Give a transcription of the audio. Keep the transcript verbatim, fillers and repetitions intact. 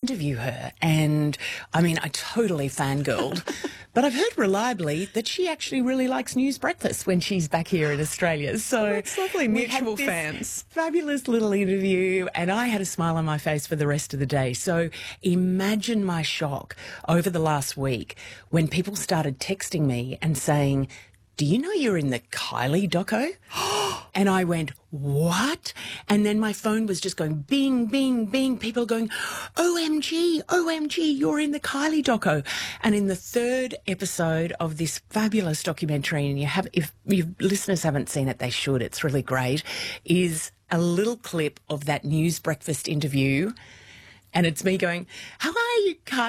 interview her, and I mean, I totally fangirled. But I've heard reliably that she actually really likes News Breakfast when she's back here in Australia. So oh, it's lovely, mutual fans. Fabulous little interview, and I had a smile on my face for the rest of the day. So imagine my shock over the last week when people started texting me and saying, "Do you know you're in the Kylie doco?" And I went, "What?" And then my phone was just going bing, bing, bing. People going, O M G, O M G, you're in the Kylie doco. And in the third episode of this fabulous documentary, and you have, if your listeners haven't seen it, they should. It's really great. Is a little clip of that News Breakfast interview, and it's me going, "How are you, Kylie?"